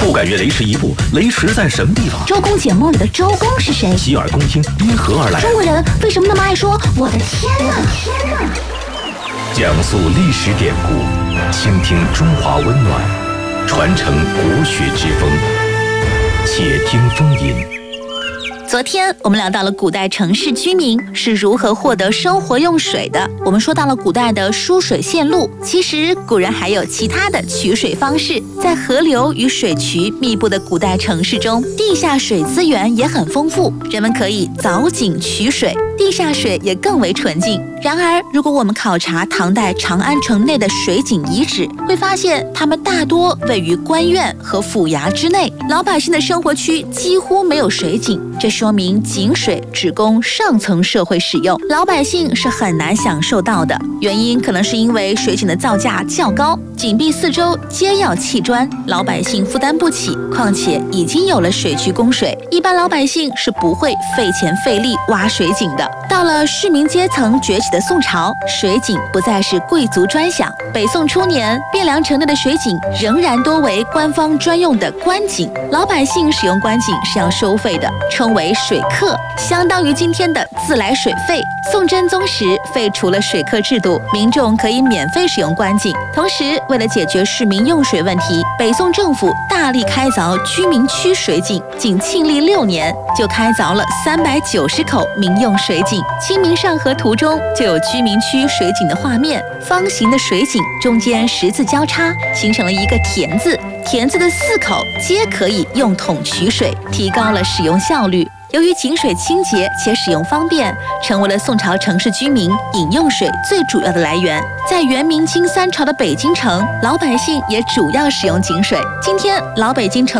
不敢越雷池一步，雷池在什么地方？ 周公解梦里的周公是谁？ 洗耳恭听，因何而来？ 中国人为什么那么爱说我的天哪？ 讲述历史典故，倾听中华温暖，传承国学之风。且听风吟。 昨天我们聊到了古代城市居民是如何获得生活用水的。我们说到了古代的输水线路，其实古人还有其他的取水方式。在河流与水渠密布的古代城市中，地下水资源也很丰富，人们可以凿井取水，地下水也更为纯净。然而，如果我们考察唐代长安城内的水井遗址，会发现它们大多位于官院和府衙之内，老百姓的生活区几乎没有水井。这说明井水只供上层社会使用，老百姓是很难享受到的。原因可能是因为水井的造价较高，井壁四周皆要砌砖，老百姓负担不起。况且已经有了水渠供水，一般老百姓是不会费钱费力挖水井的。到了市民阶层崛起的宋朝，水井不再是贵族专享。北宋初年，汴梁城内的水井仍然多为官方专用的官井，老百姓使用官井是要收费的，称为水客，相当于今天的自来水费。宋真宗时废除了水客制度，民众可以免费使用官井。同时，为了解决市民用水问题，北宋政府大力开凿居民区水井，仅庆历6年就开凿了390口民用水井。《清明上河图》中就有居民区水井的画面，方形的水井中间十字交叉，形成了一个田字，田字的4口皆可以用桶取水，提高了使用效率。由于井水清洁且使用方便，成为了宋朝城市居民饮用水最主要的来源。在元、明、清3朝的北京城，老百姓也主要使用井水。今天老北京城